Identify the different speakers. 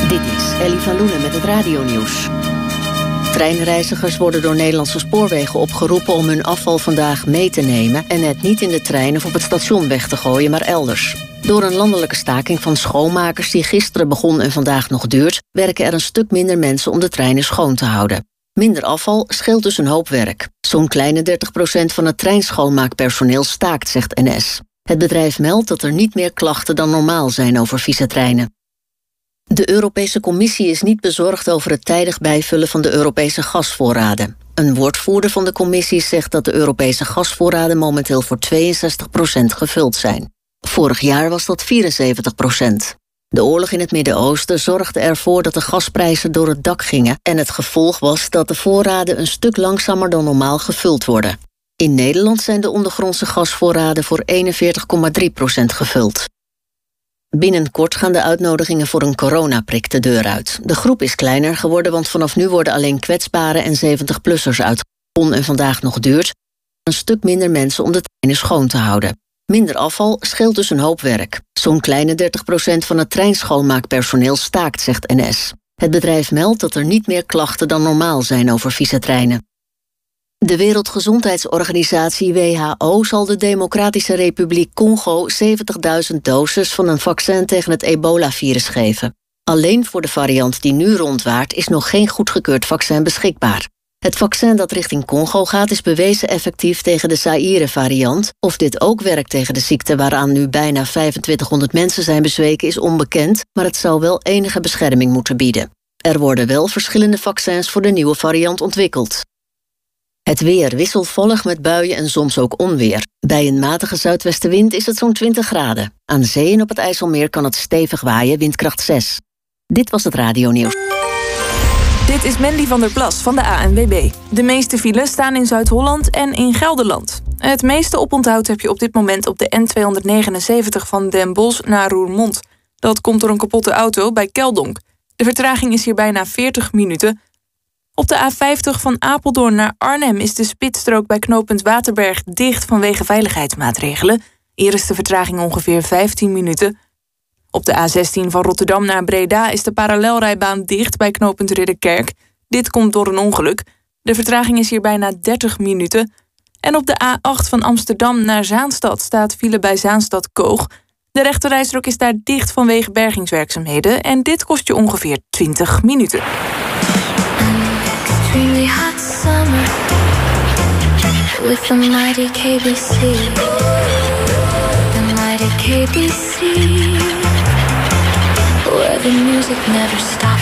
Speaker 1: Dit is Ellie van Loenen met het radionieuws. Treinreizigers worden door Nederlandse spoorwegen opgeroepen om hun afval vandaag mee te nemen en het niet in de trein of op het station weg te gooien, maar elders. Door een landelijke staking van schoonmakers die gisteren begon en vandaag nog duurt, werken er een stuk minder mensen om de treinen schoon te houden. Minder afval scheelt dus een hoop werk. Zo'n kleine 30% van het treinschoonmaakpersoneel staakt, zegt NS. Het bedrijf meldt dat er niet meer klachten dan normaal zijn over vieze treinen. De Europese Commissie is niet bezorgd over het tijdig bijvullen van de Europese gasvoorraden. Een woordvoerder van de Commissie zegt dat de Europese gasvoorraden momenteel voor 62% gevuld zijn. Vorig jaar was dat 74%. De oorlog in het Midden-Oosten zorgde ervoor dat de gasprijzen door het dak gingen en het gevolg was dat de voorraden een stuk langzamer dan normaal gevuld worden. In Nederland zijn de ondergrondse gasvoorraden voor 41,3% gevuld. Binnenkort gaan de uitnodigingen voor een coronaprik de deur uit. De groep is kleiner geworden, want vanaf nu worden alleen kwetsbare en 70-plussers uitgezonden en vandaag nog duurt een stuk minder mensen om de treinen schoon te houden. Minder afval scheelt dus een hoop werk. Zo'n kleine 30% van het treinschoonmaakpersoneel staakt, zegt NS. Het bedrijf meldt dat er niet meer klachten dan normaal zijn over vieze treinen. De Wereldgezondheidsorganisatie WHO zal de Democratische Republiek Congo 70.000 doses van een vaccin tegen het ebola-virus geven. Alleen voor de variant die nu rondwaart is nog geen goedgekeurd vaccin beschikbaar. Het vaccin dat richting Congo gaat is bewezen effectief tegen de Zaïre-variant. Of dit ook werkt tegen de ziekte waaraan nu bijna 2500 mensen zijn bezweken is onbekend, maar het zou wel enige bescherming moeten bieden. Er worden wel verschillende vaccins voor de nieuwe variant ontwikkeld. Het weer wisselvallig met buien en soms ook onweer. Bij een matige zuidwestenwind is het zo'n 20 graden. Aan zee en op het IJsselmeer kan het stevig waaien, windkracht 6. Dit was het radionieuws.
Speaker 2: Dit is Mandy van der Plas van de ANWB. De meeste files staan in Zuid-Holland en in Gelderland. Het meeste oponthoud heb je op dit moment op de N279 van Den Bosch naar Roermond. Dat komt door een kapotte auto bij Keldonk. De vertraging is hier bijna 40 minuten. Op de A50 van Apeldoorn naar Arnhem is de spitsstrook bij knooppunt Waterberg dicht vanwege veiligheidsmaatregelen. Hier is de vertraging ongeveer 15 minuten. Op de A16 van Rotterdam naar Breda is de parallelrijbaan dicht bij knooppunt Ridderkerk. Dit komt door een ongeluk. De vertraging is hier bijna 30 minuten. En op de A8 van Amsterdam naar Zaanstad staat file bij Zaanstad-Koog. De rechterrijstrook is daar dicht vanwege bergingswerkzaamheden en dit kost je ongeveer 20 minuten.
Speaker 3: Extremely hot summer with the mighty KBC. The mighty KBC, where the music never stops.